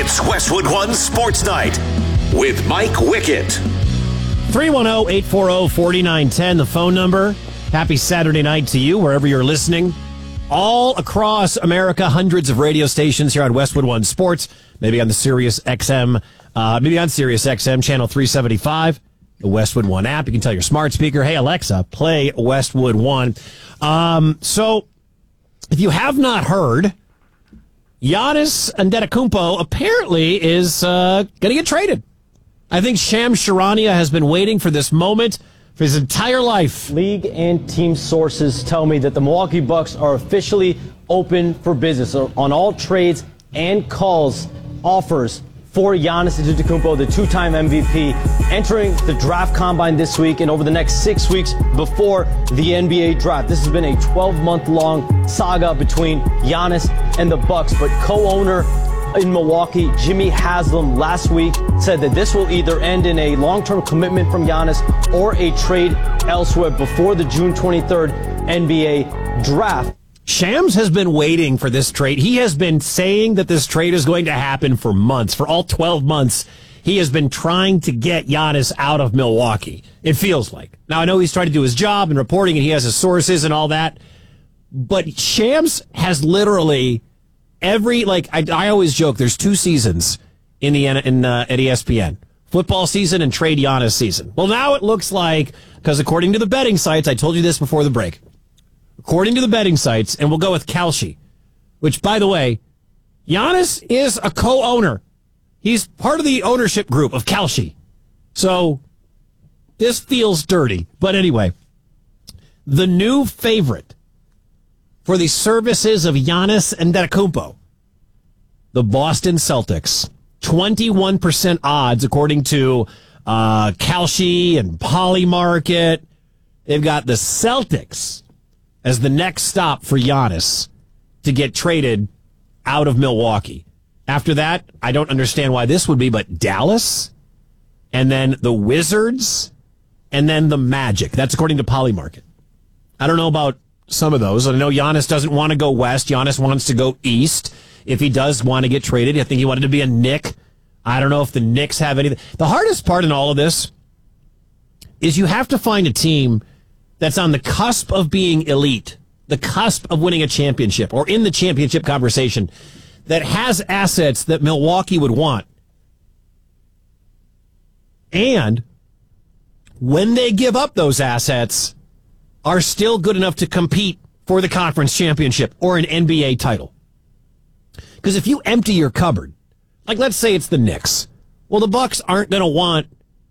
It's Westwood One Sports Night with Mike Wickett. 310-840-4910, the phone number. Happy Saturday night to you, wherever you're listening. All across America, hundreds of radio stations here on Westwood One Sports, maybe on the Sirius XM, channel 375, the Westwood One app. You can tell your smart speaker, hey, Alexa, play Westwood One. So, if you have not heard, Giannis Antetokounmpo apparently is going to get traded. I think Shams Charania has been waiting for this moment for his entire life. League and team sources tell me that the Milwaukee Bucks are officially open for business on all trades and calls, offers for Giannis Antetokounmpo, the two-time MVP, entering the draft combine this week and over the next 6 weeks before the NBA draft. This has been a 12-month-long saga between Giannis and the Bucks, but co-owner in Milwaukee, Jimmy Haslam, last week said that this will either end in a long-term commitment from Giannis or a trade elsewhere before the June 23rd NBA draft. Shams has been waiting for this trade. He has been saying that this trade is going to happen for months. For all 12 months, he has been trying to get Giannis out of Milwaukee, it feels like. Now, I know he's trying to do his job and reporting, and he has his sources and all that, but Shams has literally I always joke, there's 2 seasons at ESPN. Football season and trade Giannis season. Well, now it looks like, because according to the betting sites, I told you this before the break, according to the betting sites, and we'll go with Kalshi, which, by the way, Giannis is a co-owner. He's part of the ownership group of Kalshi. So this feels dirty. But anyway, the new favorite for the services of Giannis Antetokounmpo, the Boston Celtics, 21% odds according to Kalshi and Polymarket. They've got the Celtics as the next stop for Giannis to get traded out of Milwaukee. After that, I don't understand why this would be, but Dallas, and then the Wizards, and then the Magic. That's according to Polymarket. I don't know about some of those. I know Giannis doesn't want to go west. Giannis wants to go east. If he does want to get traded, I think he wanted to be a Knick. I don't know if the Knicks have anything. The hardest part in all of this is you have to find a team that's on the cusp of being elite, the cusp of winning a championship, or in the championship conversation, that has assets that Milwaukee would want. And when they give up those assets, are still good enough to compete for the conference championship or an NBA title. Because if you empty your cupboard, like let's say it's the Knicks, well, the Bucks aren't going to want,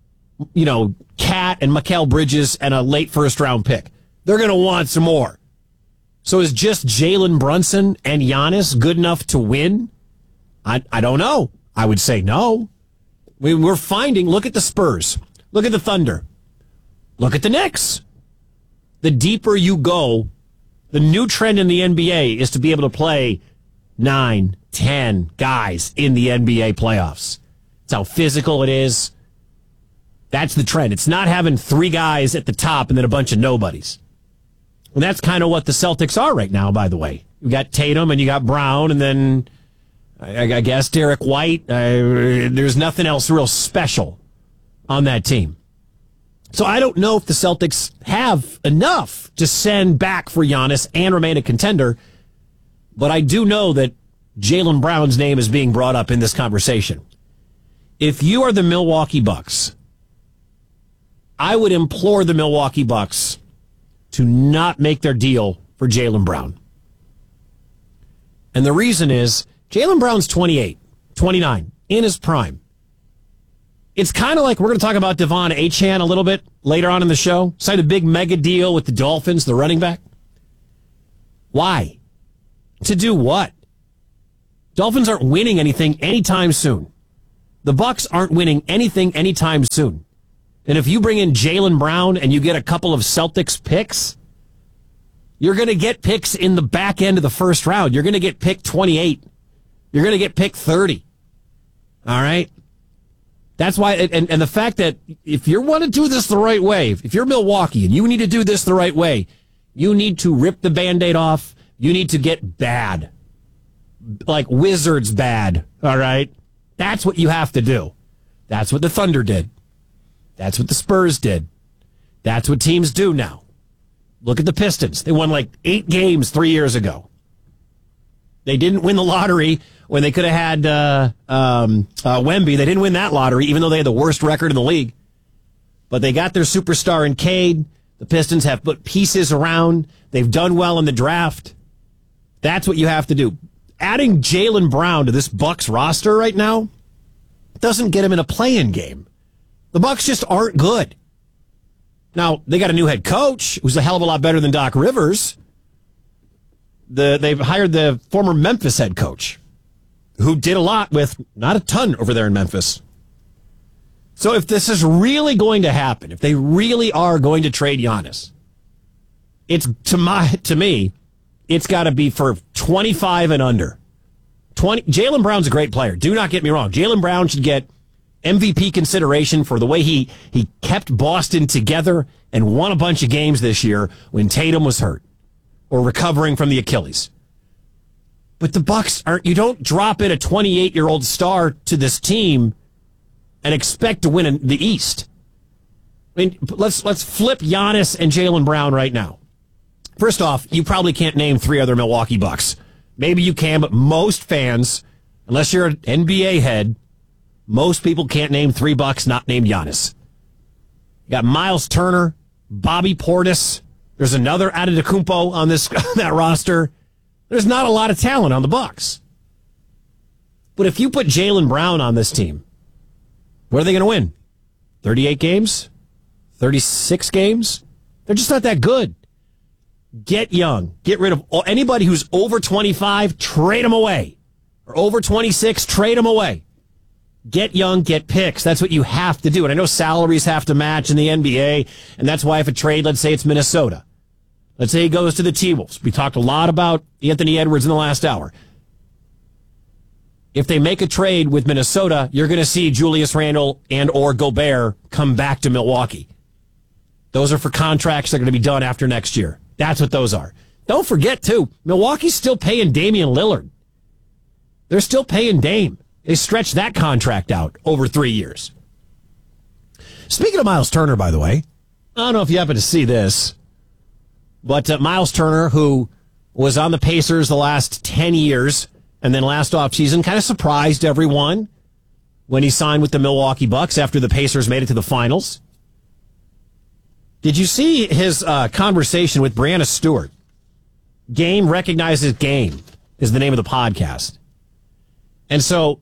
Cat and Mikal Bridges and a late first-round pick. They're going to want some more. So is just Jalen Brunson and Giannis good enough to win? I don't know. I would say no. We're finding, look at the Spurs. Look at the Thunder. Look at the Knicks. The deeper you go, the new trend in the NBA is to be able to play 9, 10 guys in the NBA playoffs. It's how physical it is. That's the trend. It's not having 3 guys at the top and then a bunch of nobodies. And that's kind of what the Celtics are right now, by the way. You got Tatum and you got Brown and then, I guess, Derek White. There's nothing else real special on that team. So I don't know if the Celtics have enough to send back for Giannis and remain a contender, but I do know that Jaylen Brown's name is being brought up in this conversation. If you are the Milwaukee Bucks, I would implore the Milwaukee Bucks to not make their deal for Jaylen Brown. And the reason is Jaylen Brown's 28, 29, in his prime. It's kind of like we're going to talk about Devon Achane a little bit later on in the show. Signed a big mega deal with the Dolphins, the running back. Why? To do what? Dolphins aren't winning anything anytime soon. The Bucks aren't winning anything anytime soon. And if you bring in Jaylen Brown and you get a couple of Celtics picks, you're going to get picks in the back end of the first round. You're going to get pick 28. You're going to get pick 30. All right? That's why, and the fact that if you want to do this the right way, if you're Milwaukee and you need to do this the right way, you need to rip the Band-Aid off. You need to get bad. Like Wizards bad, all right? That's what you have to do. That's what the Thunder did. That's what the Spurs did. That's what teams do now. Look at the Pistons. They won like 8 games 3 years ago. They didn't win the lottery when they could have had Wemby. They didn't win that lottery, even though they had the worst record in the league. But they got their superstar in Cade. The Pistons have put pieces around. They've done well in the draft. That's what you have to do. Adding Jaylen Brown to this Bucks roster right now doesn't get him in a play-in game. The Bucks just aren't good. Now, they got a new head coach who's a hell of a lot better than Doc Rivers. They've hired the former Memphis head coach who did a lot with not a ton over there in Memphis. So if this is really going to happen, if they really are going to trade Giannis, it's to me, it's got to be for 25 and under. Jaylen Brown's a great player. Do not get me wrong. Jaylen Brown should get MVP consideration for the way he kept Boston together and won a bunch of games this year when Tatum was hurt or recovering from the Achilles. But the Bucks you don't drop in a 28-year-old star to this team and expect to win in the East. I mean, let's flip Giannis and Jaylen Brown right now. First off, you probably can't name 3 other Milwaukee Bucks. Maybe you can, but most fans, unless you're an NBA head, most people can't name 3 Bucks not named Giannis. You got Miles Turner, Bobby Portis. There's another Antetokounmpo on that roster. There's not a lot of talent on the Bucks. But if you put Jaylen Brown on this team, what are they going to win? 38 games? 36 games? They're just not that good. Get young. Get rid of anybody who's over 25, trade them away. Or over 26, trade them away. Get young, get picks. That's what you have to do. And I know salaries have to match in the NBA, and that's why if a trade, let's say it's Minnesota. Let's say he goes to the T-Wolves. We talked a lot about Anthony Edwards in the last hour. If they make a trade with Minnesota, you're going to see Julius Randle and or Gobert come back to Milwaukee. Those are for contracts that are going to be done after next year. That's what those are. Don't forget, too, Milwaukee's still paying Damian Lillard. They're still paying Dame. They stretched that contract out over 3 years. Speaking of Miles Turner, by the way, I don't know if you happen to see this, but Miles Turner, who was on the Pacers the last 10 years, and then last offseason kind of surprised everyone when he signed with the Milwaukee Bucks after the Pacers made it to the finals. Did you see his conversation with Brianna Stewart? Game Recognizes Game is the name of the podcast. And so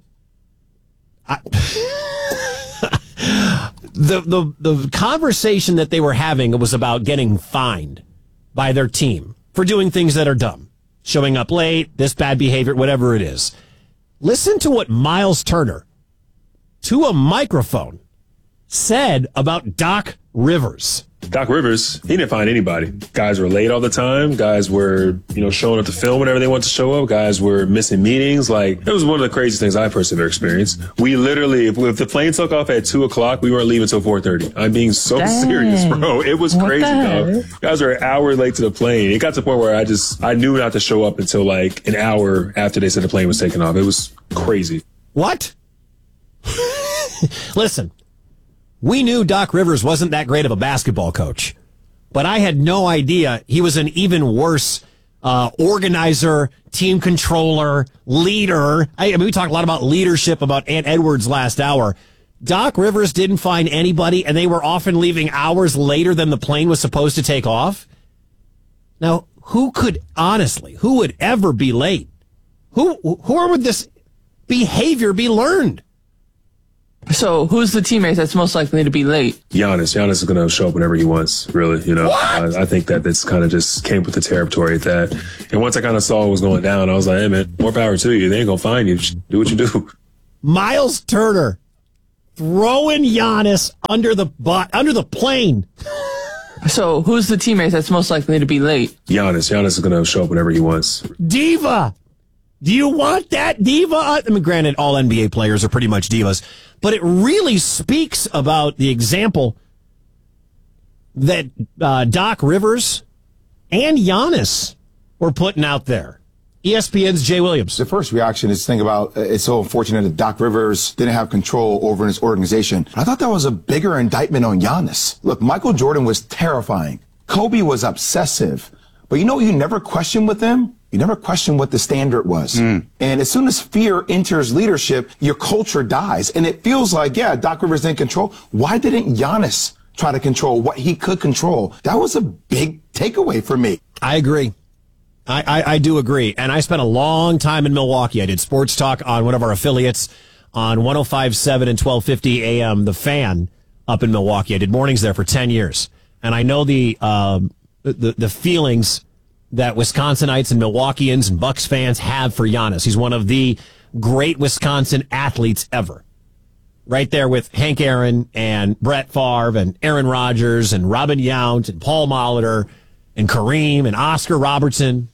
the conversation that they were having was about getting fined by their team for doing things that are dumb. Showing up late, this bad behavior, whatever it is. Listen to what Miles Turner, to a microphone, said about Doc Rivers. Doc Rivers, he didn't find anybody. Guys were late all the time. Guys were, showing up to film whenever they wanted to show up. Guys were missing meetings. It was one of the craziest things I personally ever experienced. We literally, if the plane took off at 2:00, we weren't leaving until 4:30. I'm being so serious, bro. It was crazy, dog. Guys were an hour late to the plane. It got to the point where I knew not to show up until an hour after they said the plane was taking off. It was crazy. What? Listen. We knew Doc Rivers wasn't that great of a basketball coach, but I had no idea he was an even worse organizer, team controller, leader. We talked a lot about leadership, about Ant Edwards last hour. Doc Rivers didn't find anybody, and they were often leaving hours later than the plane was supposed to take off. Now, who would ever be late? Who would this behavior be learned? So, who's the teammate that's most likely to be late? Giannis. Giannis is going to show up whenever he wants, really. I think that this kind of just came with the territory at that. And once I kind of saw what was going down, I was like, hey, man, more power to you. They ain't going to find you. Just do what you do. Miles Turner throwing Giannis under the plane. So, who's the teammate that's most likely to be late? Giannis. Giannis is going to show up whenever he wants. Diva. Do you want that diva? Granted, all NBA players are pretty much divas, but it really speaks about the example that Doc Rivers and Giannis were putting out there. ESPN's Jay Williams. The first reaction is to think about it's so unfortunate that Doc Rivers didn't have control over his organization. I thought that was a bigger indictment on Giannis. Look, Michael Jordan was terrifying. Kobe was obsessive. But you know what you never question with them? You never question what the standard was. And as soon as fear enters leadership, your culture dies. And it feels like, yeah, Doc Rivers didn't control. Why didn't Giannis try to control what he could control? That was a big takeaway for me. I agree. I do agree. And I spent a long time in Milwaukee. I did sports talk on one of our affiliates on 105.7 and 1250 AM, The Fan, up in Milwaukee. I did mornings there for 10 years. And I know the feelings that Wisconsinites and Milwaukeeans and Bucks fans have for Giannis. He's one of the great Wisconsin athletes ever. Right there with Hank Aaron and Brett Favre and Aaron Rodgers and Robin Yount and Paul Molitor and Kareem and Oscar Robertson.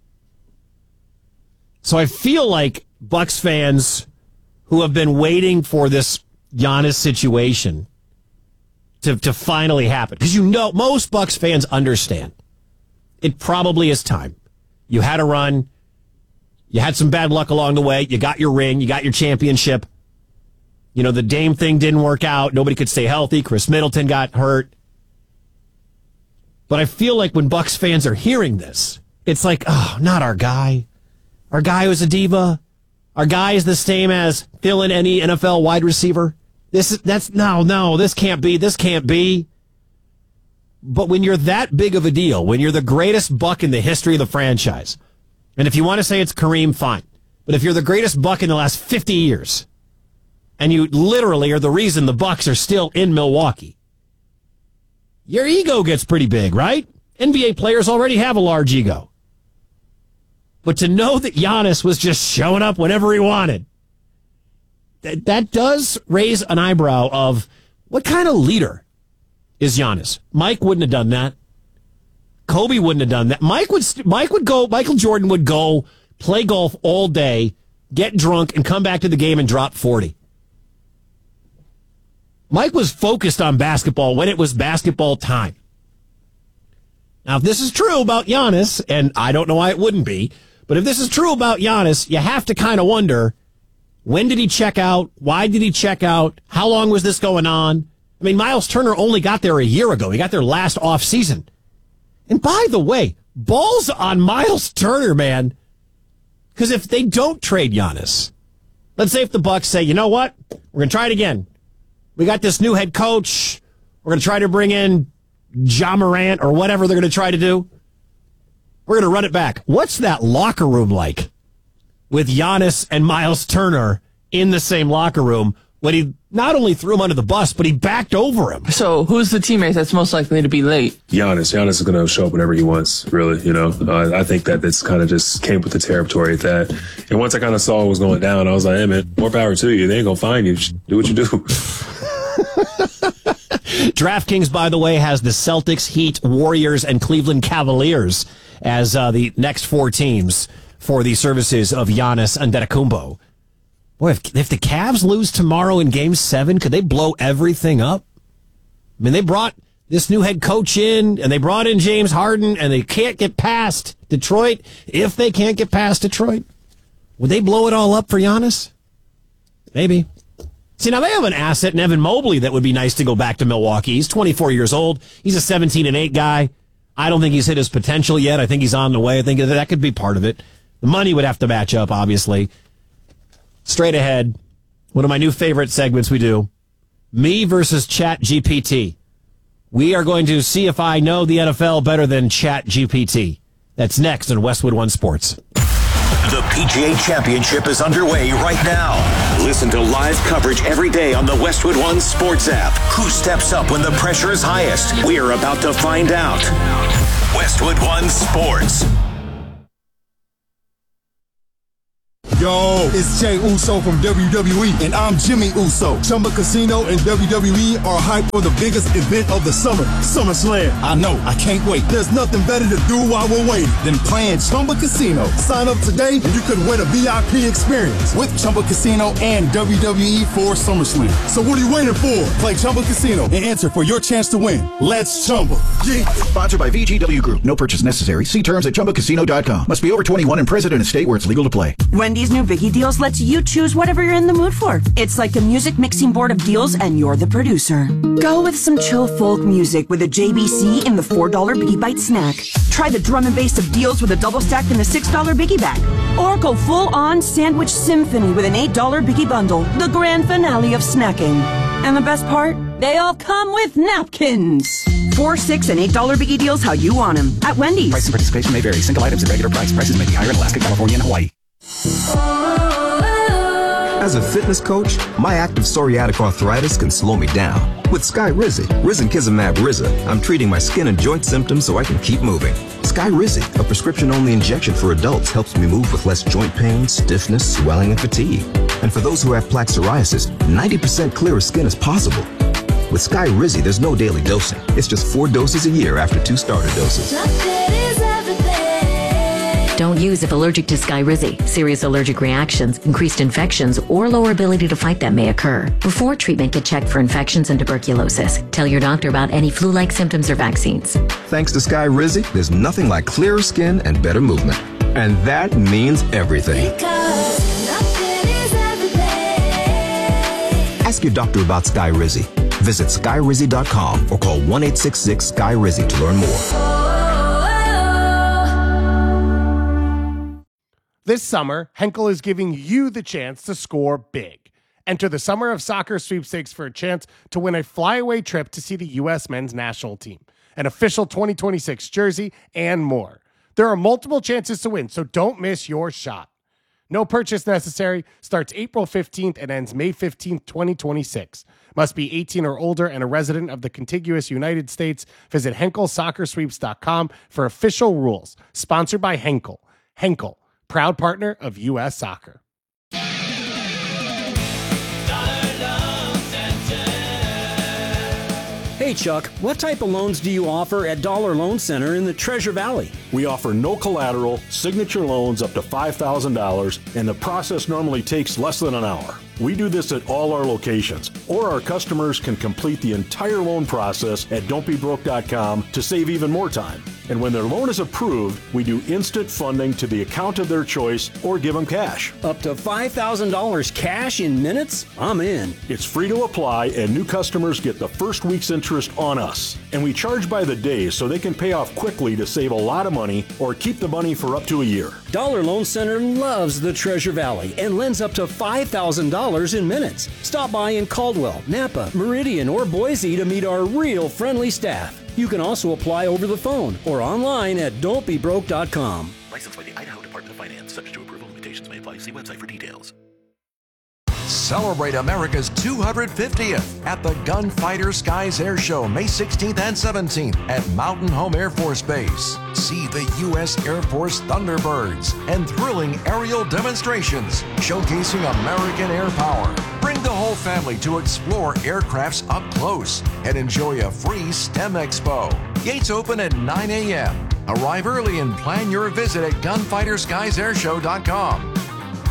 So I feel like Bucks fans who have been waiting for this Giannis situation to finally happen, because you know most Bucks fans understand it probably is time. You had a run, you had some bad luck along the way, you got your ring, you got your championship. You know, the Dame thing didn't work out, nobody could stay healthy, Chris Middleton got hurt. But I feel like when Bucks fans are hearing this, it's like, oh, not our guy. Our guy was a diva. Our guy is the same as filling any NFL wide receiver. This can't be. But when you're that big of a deal, when you're the greatest Buck in the history of the franchise, and if you want to say it's Kareem, fine. But if you're the greatest Buck in the last 50 years, and you literally are the reason the Bucks are still in Milwaukee, your ego gets pretty big, right? NBA players already have a large ego. But to know that Giannis was just showing up whenever he wanted, that does raise an eyebrow of what kind of leader is Giannis? Mike wouldn't have done that. Kobe wouldn't have done that. Michael Jordan would go play golf all day, get drunk, and come back to the game and drop 40. Mike was focused on basketball when it was basketball time. Now, if this is true about Giannis, and I don't know why it wouldn't be, but if this is true about Giannis, you have to kind of wonder, when did he check out? Why did he check out? How long was this going on? I mean, Miles Turner only got there a year ago. He got there last offseason. And by the way, balls on Miles Turner, man. Because if they don't trade Giannis, let's say if the Bucks say, you know what? We're going to try it again. We got this new head coach. We're going to try to bring in Ja Morant or whatever they're going to try to do. We're going to run it back. What's that locker room like with Giannis and Miles Turner in the same locker room when he not only threw him under the bus, but he backed over him? So who's the teammate that's most likely to be late? Giannis is going to show up whenever he wants, really, you know. I think that this kind of just came with the territory at that. And once I kind of saw what was going down, I was like, hey, man, more power to you. They ain't going to find you. Do what you do. DraftKings, by the way, has the Celtics, Heat, Warriors, and Cleveland Cavaliers as the next four teams for the services of Giannis Antetokounmpo. Boy, if the Cavs lose tomorrow in Game 7, could they blow everything up? I mean, they brought this new head coach in, and they brought in James Harden, and they can't get past Detroit. If they can't get past Detroit, would they blow it all up for Giannis? Maybe. See, now they have an asset in Evan Mobley that would be nice to go back to Milwaukee. He's 24 years old. He's a 17-8 guy. I don't think he's hit his potential yet. I think he's on the way. I think that could be part of it. The money would have to match up, obviously. Straight ahead, one of my new favorite segments we do, me versus Chat GPT. We are going to see if I know the NFL better than Chat GPT. That's next on Westwood One Sports. The PGA Championship is underway right now. Listen to live coverage every day on the Westwood One Sports app. Who steps up when the pressure is highest? We're about to find out. Westwood One Sports. Yo, it's Jey Uso from WWE, and I'm Jimmy Uso. Chumba Casino and WWE are hyped for the biggest event of the summer, SummerSlam. I know, I can't wait. There's nothing better to do while we're waiting than playing Chumba Casino. Sign up today and you could win a VIP experience with Chumba Casino and WWE for SummerSlam. So what are you waiting for? Play Chumba Casino and enter for your chance to win. Let's Chumba. Yeah. Sponsored by VGW Group. No purchase necessary. See terms at ChumbaCasino.com. Must be over 21 and present in a state where it's legal to play. Wendy's new Biggie Deals lets you choose whatever you're in the mood for. It's like a music mixing board of deals and you're the producer. Go with some chill folk music with a JBC in the $4 Biggie Bite snack. Try the drum and bass of deals with a double stack in the $6 Biggie bag. Or go full on sandwich symphony with an $8 Biggie bundle. The grand finale of snacking. And the best part? They all come with napkins. $4, $6, and $8 Biggie Deals how you want them at Wendy's. Price and participation may vary. Single items at regular price. Prices may be higher in Alaska, California, and Hawaii. As a fitness coach, my active psoriatic arthritis can slow me down. With Skyrizi, Risankizumab Riza, I'm treating my skin and joint symptoms so I can keep moving. Skyrizi, a prescription-only injection for adults, helps me move with less joint pain, stiffness, swelling, and fatigue. And for those who have plaque psoriasis, 90% clearer skin is possible. With Skyrizi, there's no daily dosing. It's just 4 doses a year after 2 starter doses. Don't use if allergic to Skyrizi. Serious allergic reactions, increased infections, or lower ability to fight them may occur. Before treatment, get checked for infections and tuberculosis. Tell your doctor about any flu-like symptoms or vaccines. Thanks to Skyrizi, there's nothing like clearer skin and better movement. And that means everything. Ask your doctor about Skyrizi. Visit Skyrizi.com or call 1-866-SKY-RIZI to learn more. This summer, Henkel is giving you the chance to score big. Enter the Summer of Soccer sweepstakes for a chance to win a flyaway trip to see the U.S. men's national team, an official 2026 jersey, and more. There are multiple chances to win, so don't miss your shot. No purchase necessary, starts April 15th and ends May 15th, 2026. Must be 18 or older and a resident of the contiguous United States. Visit HenkelSoccerSweeps.com for official rules. Sponsored by Henkel. Henkel, proud partner of U.S. Soccer. Hey, Chuck, what type of loans do you offer at Dollar Loan Center in the Treasure Valley? We offer no collateral, signature loans up to $5,000, and the process normally takes less than an hour. We do this at all our locations, or our customers can complete the entire loan process at don'tbebroke.com to save even more time. And when their loan is approved, we do instant funding to the account of their choice or give them cash. Up to $5,000 cash in minutes? I'm in. It's free to apply, and new customers get the first week's interest on us. And we charge by the day so they can pay off quickly to save a lot of money or keep the money for up to a year. Dollar Loan Center loves the Treasure Valley and lends up to $5,000 in minutes. Stop by in Caldwell, Napa, Meridian, or Boise to meet our real friendly staff. You can also apply over the phone or online at don'tbebroke.com. Licensed by the Idaho Department of Finance. Subject to approval. Limitations may apply. See website for details. Celebrate America's 250th at the Gunfighter Skies Air Show, May 16th and 17th at Mountain Home Air Force Base. See the U.S. Air Force Thunderbirds and thrilling aerial demonstrations showcasing American air power. Bring the whole family to explore aircrafts up close and enjoy a free STEM Expo. Gates open at 9 a.m. Arrive early and plan your visit at gunfighterskiesairshow.com.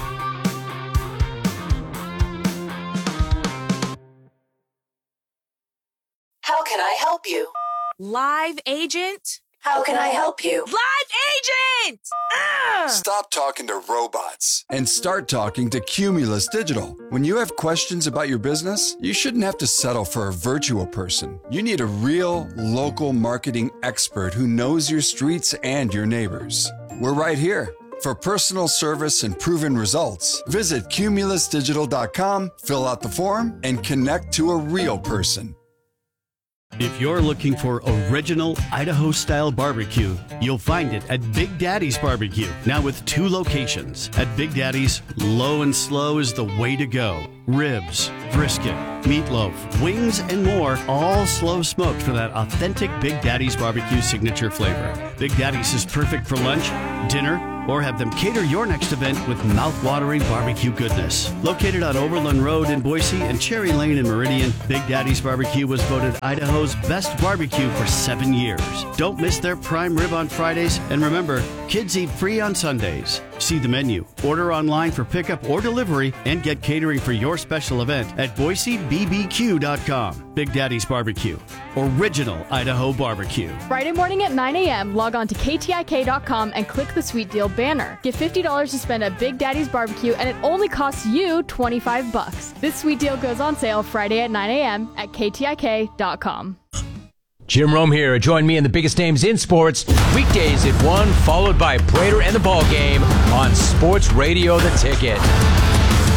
How can I help you? Live agent? How can I help you? Live agent! Stop talking to robots and start talking to Cumulus Digital. When you have questions about your business, you shouldn't have to settle for a virtual person. You need a real, local marketing expert who knows your streets and your neighbors. We're right here. For personal service and proven results, visit cumulusdigital.com, fill out the form, and connect to a real person. If you're looking for original Idaho-style barbecue, you'll find it at Big Daddy's Barbecue, now with 2 locations. At Big Daddy's, low and slow is the way to go. Ribs, brisket, meatloaf, wings, and more, all slow smoked for that authentic Big Daddy's Barbecue signature flavor. Big Daddy's is perfect for lunch, dinner, or have them cater your next event with mouth-watering barbecue goodness. Located on Overland Road in Boise and Cherry Lane in Meridian, Big Daddy's Barbecue was voted Idaho's best barbecue for 7 years. Don't miss their prime rib on Fridays, and remember, kids eat free on Sundays. See the menu, order online for pickup or delivery, and get catering for your special event at BoiseBBQ.com. Big Daddy's Barbecue, original Idaho barbecue. Friday morning at 9 a.m., log on to KTIK.com and click the Sweet Deal banner. Get $50 to spend at Big Daddy's Barbecue, and it only costs you $25. This sweet deal goes on sale Friday at 9 a.m. at KTIK.com. Jim Rome here. Join me in the biggest names in sports weekdays at 1, followed by Prater and the Ball Game on Sports Radio The Ticket.